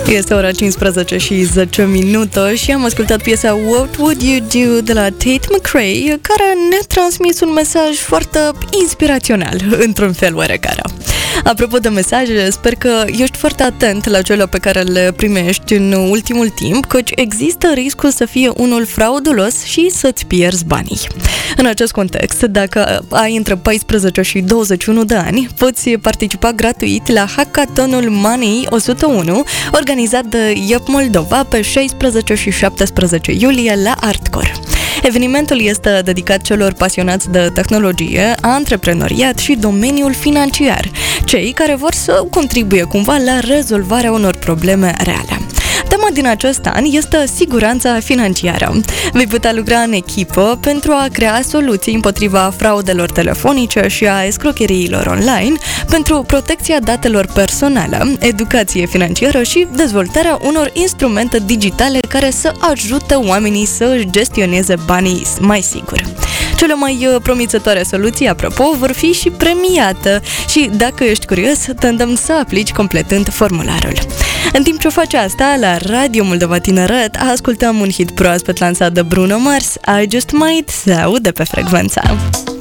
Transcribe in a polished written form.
Este ora 15 și 10 minute și am ascultat piesa What Would You Do de la Tate McRae, care ne-a transmis un mesaj foarte inspirațional, într-un fel oarecare. Apropo de mesaje, sper că ești foarte atent la cele pe care le primești în ultimul timp, căci există riscul să fie unul fraudulos și să-ți pierzi banii. În acest context, dacă ai între 14 și 21 de ani, poți participa gratuit la Hackathonul Money 101, organizat de Yep Moldova pe 16 și 17 iulie la Artcore. Evenimentul este dedicat celor pasionați de tehnologie, antreprenoriat și domeniul financiar, cei care vor să contribuie cumva la rezolvarea unor probleme reale. Tema din acest an este siguranța financiară. Vei putea lucra în echipă pentru a crea soluții împotriva fraudelor telefonice și a escrocheriilor online, pentru protecția datelor personale, educație financiară și dezvoltarea unor instrumente digitale care să ajute oamenii să își gestioneze banii mai sigur. Cele mai promițătoare soluții, apropo, vor fi și premiate și, dacă ești curios, te îndemn să aplici completând formularul. În timp ce o faci asta, la Radio Moldova Tineret ascultăm un hit proaspăt lansat de Bruno Mars, I Just Might, se aude pe frecvența.